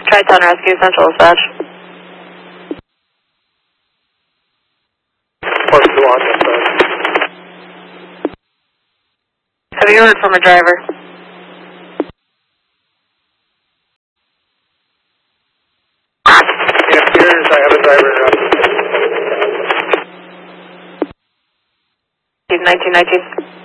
Tri-Town Rescue Central Dispatch. Have you heard from a driver? Yes, here's, I have a driver. 1919.